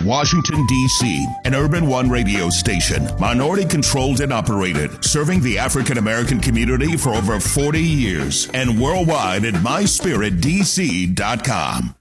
Washington, D.C., an Urban One radio station, minority controlled and operated, serving the African American community for over 40 years, and worldwide at myspiritdc.com.